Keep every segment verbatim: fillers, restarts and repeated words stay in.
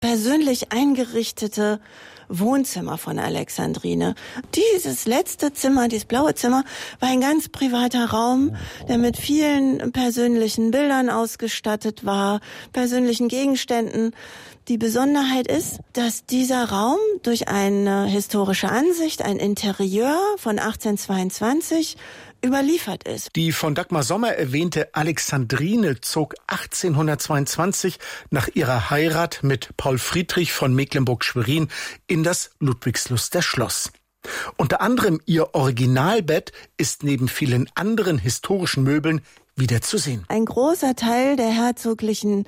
persönlich eingerichtete Wohnzimmer von Alexandrine. Dieses letzte Zimmer, dieses blaue Zimmer, war ein ganz privater Raum, der mit vielen persönlichen Bildern ausgestattet war, persönlichen Gegenständen. Die Besonderheit ist, dass dieser Raum durch eine historische Ansicht, ein Interieur von achtzehnhundertzweiundzwanzig, überliefert ist. Die von Dagmar Sommer erwähnte Alexandrine zog achtzehnhundertzweiundzwanzig nach ihrer Heirat mit Paul Friedrich von Mecklenburg-Schwerin in das Ludwigsluster Schloss. Unter anderem ihr Originalbett ist neben vielen anderen historischen Möbeln wieder zu sehen. Ein großer Teil der herzoglichen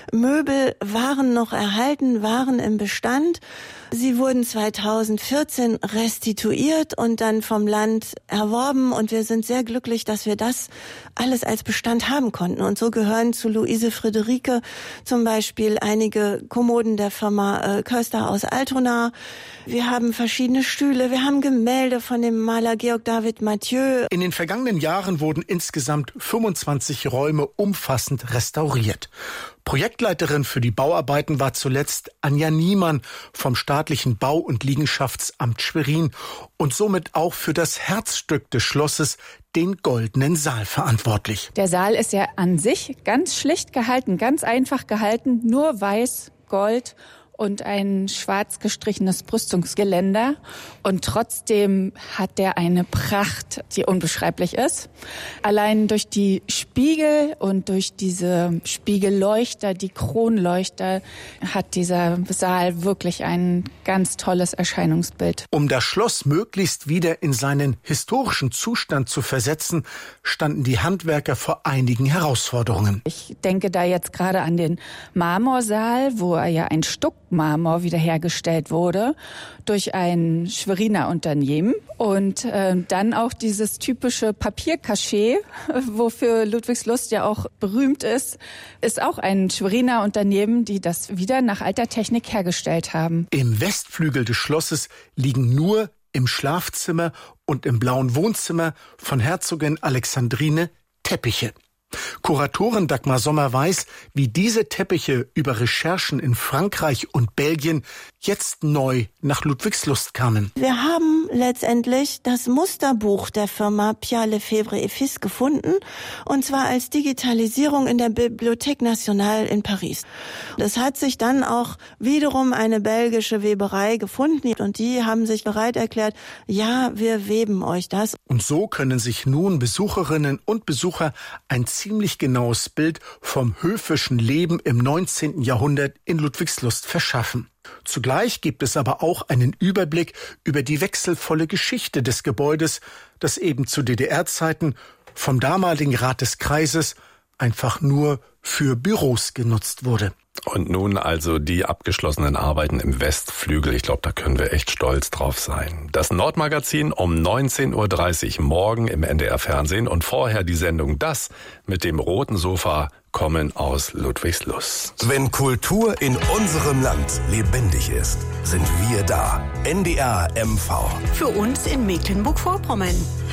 Möbel waren noch erhalten, waren im Bestand. Sie wurden zweitausendvierzehn restituiert und dann vom Land erworben. Und wir sind sehr glücklich, dass wir das alles als Bestand haben konnten. Und so gehören zu Luise Friederike zum Beispiel einige Kommoden der Firma äh, Köster aus Altona. Wir haben verschiedene Stühle. Wir haben Gemälde von dem Maler Georg David Mathieu. In den vergangenen Jahren wurden insgesamt fünfundzwanzig Räume umfassend restauriert. Projektleiterin für die Bauarbeiten war zuletzt Anja Niemann vom staatlichen Bau- und Liegenschaftsamt Schwerin und somit auch für das Herzstück des Schlosses, den Goldenen Saal, verantwortlich. Der Saal ist ja an sich ganz schlicht gehalten, ganz einfach gehalten, nur weiß, Gold und ein schwarz gestrichenes Brüstungsgeländer. Und trotzdem hat der eine Pracht, die unbeschreiblich ist. Allein durch die Spiegel und durch diese Spiegelleuchter, die Kronleuchter, hat dieser Saal wirklich ein ganz tolles Erscheinungsbild. Um das Schloss möglichst wieder in seinen historischen Zustand zu versetzen, standen die Handwerker vor einigen Herausforderungen. Ich denke da jetzt gerade an den Marmorsaal, wo er ja ein Stuck Marmor wiederhergestellt wurde durch ein Schweriner Unternehmen. Und äh, dann auch dieses typische Papiercachet, wofür Ludwigslust ja auch berühmt ist, ist auch ein Schweriner Unternehmen, die das wieder nach alter Technik hergestellt haben. Im Westflügel des Schlosses liegen nur im Schlafzimmer und im blauen Wohnzimmer von Herzogin Alexandrine Teppiche. Kuratorin Dagmar Sommer weiß, wie diese Teppiche über Recherchen in Frankreich und Belgien jetzt neu nach Ludwigslust kamen. Wir haben letztendlich das Musterbuch der Firma Pierre Lefebvre et Fils gefunden, und zwar als Digitalisierung in der Bibliothèque Nationale in Paris. Es hat sich dann auch wiederum eine belgische Weberei gefunden und die haben sich bereit erklärt, ja, wir weben euch das. Und so können sich nun Besucherinnen und Besucher ein ziemlich genaues Bild vom höfischen Leben im neunzehnten Jahrhundert in Ludwigslust verschaffen. Zugleich gibt es aber auch einen Überblick über die wechselvolle Geschichte des Gebäudes, das eben zu D D R-Zeiten vom damaligen Rat des Kreises einfach nur für Büros genutzt wurde. Und nun also die abgeschlossenen Arbeiten im Westflügel. Ich glaube, da können wir echt stolz drauf sein. Das Nordmagazin um neunzehn Uhr dreißig morgen im N D R-Fernsehen und vorher die Sendung Das mit dem roten Sofa kommen aus Ludwigslust. Wenn Kultur in unserem Land lebendig ist, sind wir da. N D R M V. Für uns in Mecklenburg-Vorpommern.